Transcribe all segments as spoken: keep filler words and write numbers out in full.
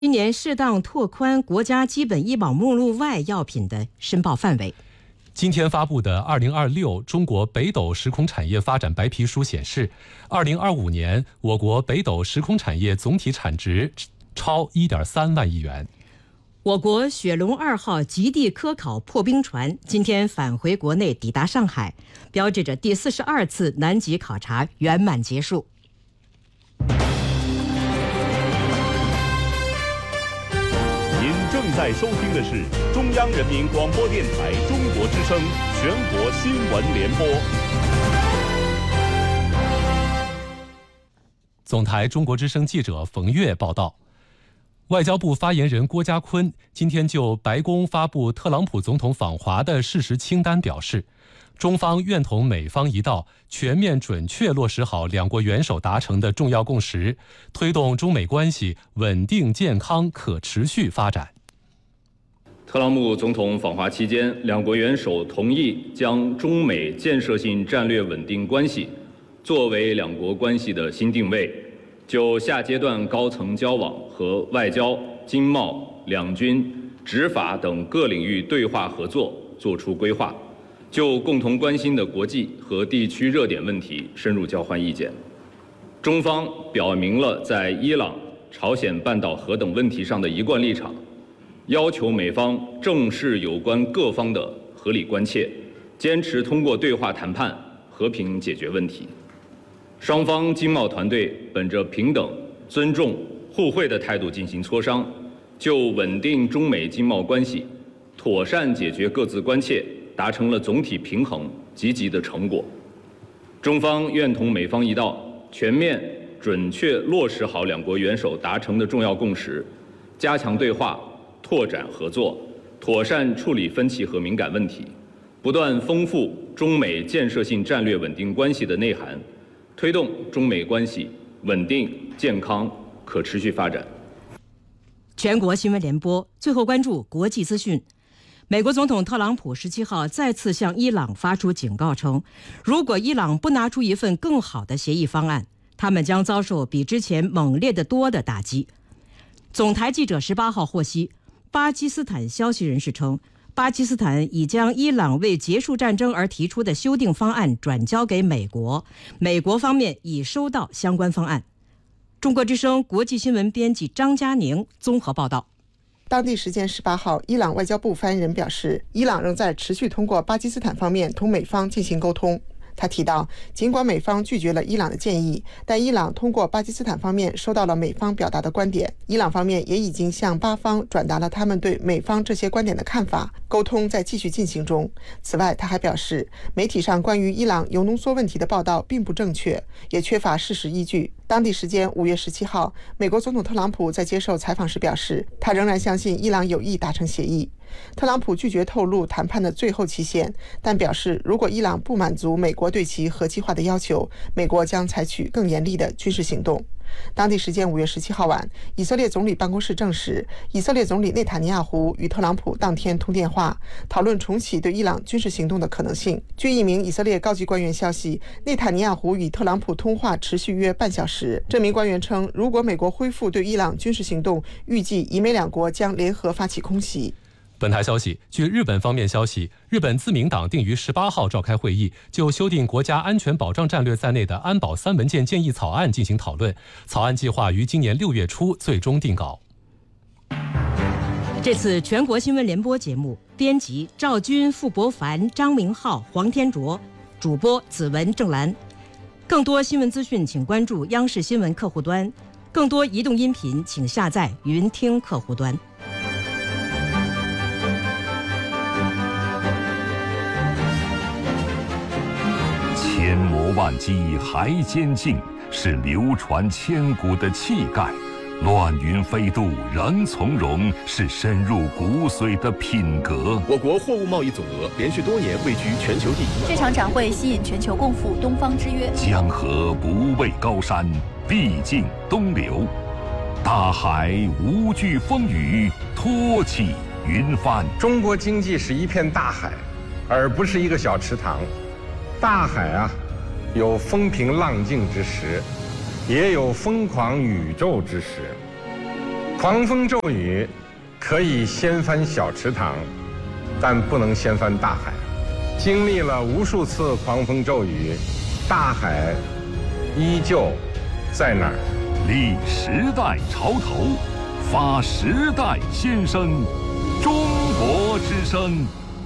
今年适当拓宽国家基本医保目录外药品的申报范围。 今天发布的《二零二六中国北斗时空产业发展白皮书》显示，二零二五年我国北斗时空产业总体产值超 一点三万亿元。 我国雪龙二号极地科考破冰船今天返回国内，抵达上海，标志着第四十二次南极考察圆满结束。 正在收听的是中央人民广播电台中国之声全国新闻联播。 总台中国之声记者冯月报道，外交部发言人郭家坤今天就白宫发布特朗普总统访华的事实清单表示，中方愿同美方一道，全面准确落实好两国元首达成的重要共识，推动中美关系稳定、健康、可持续发展。 特朗普总统访华期间，两国元首同意将中美建设性战略稳定关系作为两国关系的新定位，就下阶段高层交往和外交、经贸、两军、执法等各领域对话合作作出规划，就共同关心的国际和地区热点问题深入交换意见。中方表明了在伊朗、朝鲜半岛核等问题上的一贯立场，要求美方正视有关各方的合理关切，坚持通过对话谈判和平解决问题。双方经贸团队本着平等、尊重、互惠的态度进行磋商，就稳定中美经贸关系、妥善解决各自关切达成了总体平衡、积极的成果。中方愿同美方一道，全面准确落实好两国元首达成的重要共识，加强对话，拓展合作，妥善处理分歧和敏感问题，不断丰富中美建设性战略稳定关系的内涵，推动中美关系稳定、健康、可持续发展。 全国新闻联播，最后关注国际资讯。美国总统特朗普十七号再次向伊朗发出警告称，如果伊朗不拿出一份更好的协议方案，他们将遭受比之前猛烈得多的打击。总台记者十八号获悉，巴基斯坦消息人士称，巴基斯坦已将伊朗为结束战争而提出的修订方案转交给美国，美国方面已收到相关方案。中国之声国际新闻编辑张佳宁综合报道。 当地时间十八号，伊朗外交部发言人表示，伊朗仍在持续通过巴基斯坦方面同美方进行沟通。他提到，尽管美方拒绝了伊朗的建议，但伊朗通过巴基斯坦方面收到了美方表达的观点，伊朗方面也已经向巴方转达了他们对美方这些观点的看法，沟通在继续进行中。此外，他还表示，媒体上关于伊朗铀浓缩问题的报道并不正确，也缺乏事实依据。当地时间五月十七号，美国总统特朗普在接受采访时表示，他仍然相信伊朗有意达成协议。特朗普拒绝透露谈判的最后期限，但表示如果伊朗不满足美国对其核计划的要求，美国将采取更严厉的军事行动。当地时间五月十七号晚，以色列总理办公室证实，以色列总理内塔尼亚胡与特朗普当天通电话，讨论重启对伊朗军事行动的可能性。据一名以色列高级官员消息，内塔尼亚胡与特朗普通话持续约半小时。这名官员称，如果美国恢复对伊朗军事行动，预计以美两国将联合发起空袭。 本台消息，据日本方面消息，日本自民党定于十八号召开会议，就修订国家安全保障战略在内的安保三文件建议草案进行讨论，草案计划于今年六月初最终定稿。 这次全国新闻联播节目，编辑赵军、傅博凡、张明浩、黄天卓，主播子文、郑兰。更多新闻资讯，请关注央视新闻客户端；更多移动音频，请下载云听客户端。 千磨万击还坚劲，是流传千古的气概；乱云飞渡仍从容，是深入骨髓的品格。 我国货物贸易总额连续多年位居全球第一。 这场展会吸引全球共赴东方之约。 江河不畏高山，必尽东流；大海无惧风雨，托起云帆。 中国经济是一片大海，而不是一个小池塘。大海啊，有风平浪静之时，也有疯狂宇宙之时。 狂风骤雨可以掀翻小池塘，但不能掀翻大海。经历了无数次狂风骤雨，大海依旧在那儿。 立时代潮头，发时代新声，中国之声。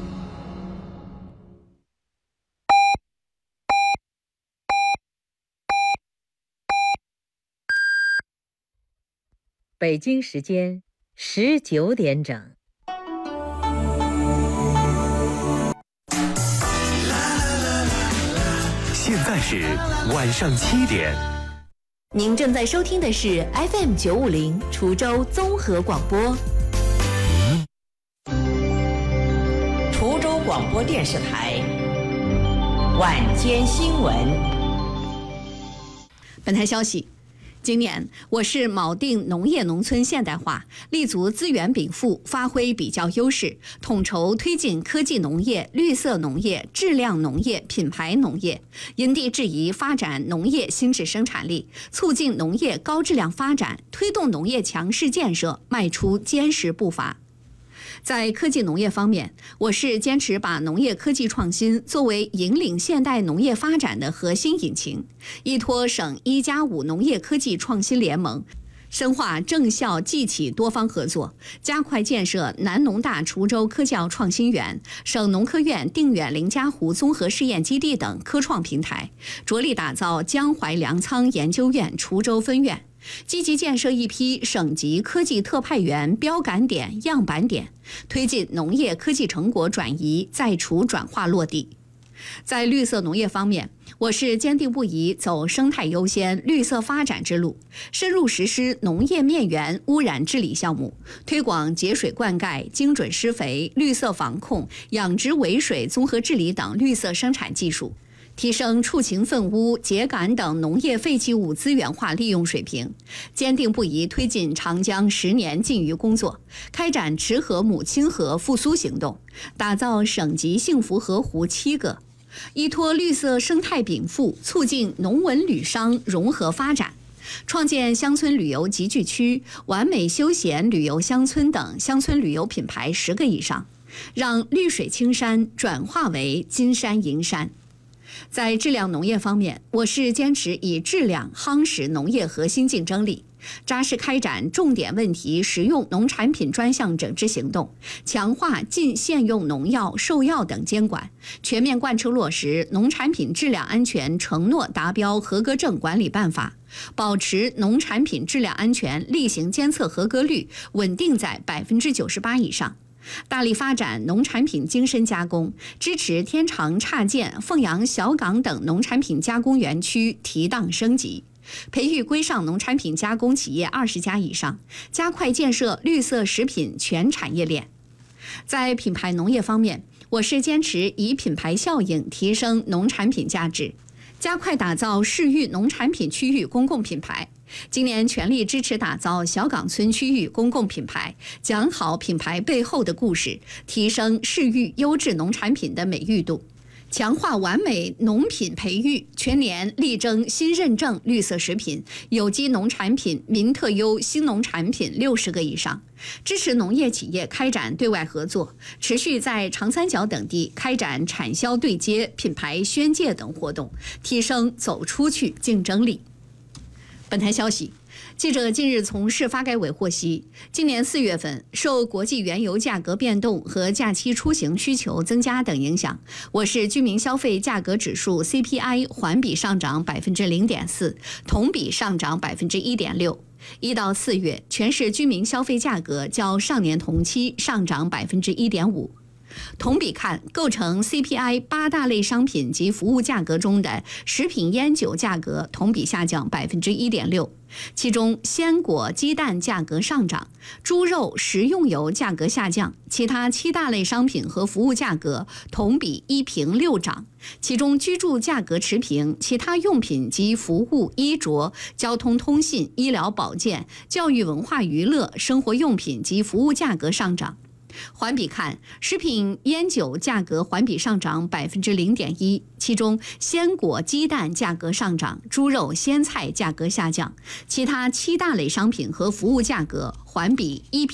北京时间十九点整。 现在是晚上七点。 您正在收听的是 F M 九五零滁州综合广播。 滁州广播电视台晚间新闻。 本台消息。今年，我市锚定农业农村现代化，立足资源禀赋，发挥比较优势，统筹推进科技农业、绿色农业、质量农业、品牌农业，因地制宜发展农业新质生产力，促进农业高质量发展，推动农业强市建设迈出坚实步伐。在科技农业方面，我市坚持把农业科技创新作为引领现代农业发展的核心引擎，依托省一加五农业科技创新联盟，深化政校技企多方合作，加快建设南农大滁州科教创新园、省农科院定远林家湖综合试验基地等科创平台，着力打造江淮粮仓研究院滁州分院。积极建设一批省级科技特派员标杆点、样板点，推进农业科技成果转移在滁转化落地。在绿色农业方面，我市坚定不移走生态优先、绿色发展之路，深入实施农业面源污染治理项目，推广节水灌溉、精准施肥、绿色防控、养殖围水综合治理等绿色生产技术。提升畜禽粪污、秸秆等农业废弃物资源化利用水平，坚定不移推进长江十年禁渔工作，开展池河母亲河复苏行动，打造省级幸福河湖七个，依托绿色生态禀赋，促进农文旅商融合发展，创建乡村旅游集聚区、完美休闲旅游乡村等乡村旅游品牌十个以上，让绿水青山转化为金山银山。在质量农业方面，我市坚持以质量夯实农业核心竞争力，扎实开展重点问题实用农产品专项整治行动，强化禁限用农药、兽药等监管，全面贯彻落实农产品质量安全承诺达标合格证管理办法，保持农产品质量安全例行监测合格率稳定在百分之九十八以上。大力发展农产品精深加工，支持天长岔涧、凤阳小港等农产品加工园区提档升级，培育规上农产品加工企业二十家以上，加快建设绿色食品全产业链。在品牌农业方面，我市坚持以品牌效应提升农产品价值，加快打造市域农产品区域公共品牌。今年全力支持打造小岗村区域公共品牌，讲好品牌背后的故事，提升市域优质农产品的美誉度，强化完美农品培育，全年力争新认证绿色食品、有机农产品、民特优新农产品六十个以上，支持农业企业开展对外合作，持续在长三角等地开展产销对接、品牌宣介等活动，提升走出去竞争力。本台消息，记者近日从市发改委获悉，今年四月份，受国际原油价格变动和假期出行需求增加等影响，我市居民消费价格指数 C P I 环比上涨百分之零点四，同比上涨百分之一点六。一到四月，全市居民消费价格较上年同期上涨百分之一点五。同比看，构成 C P I 八大类商品及服务价格中的食品烟酒价格同比下降百分之一点六，其中鲜果、鸡蛋价格上涨，猪肉、食用油价格下降，其他七大类商品和服务价格同比一平六涨，其中居住价格持平，其他用品及服务、衣着、交通通信、医疗保健、教育文化娱乐、生活用品及服务价格上涨。 环比看，食品烟酒价格环比上涨百分之零点一，其中鲜果、鸡蛋价格上涨，猪肉、鲜菜价格下降，其他七大类商品和服务价格环比一。